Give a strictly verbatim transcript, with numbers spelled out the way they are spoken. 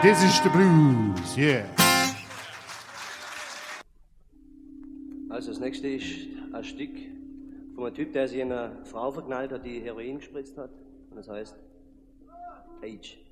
Das ist der Blues, yeah. Also das nächste ist ein Stück von einem Typ, der sich in eine Frau verknallt hat, die Heroin gespritzt hat. Und das heißt Age.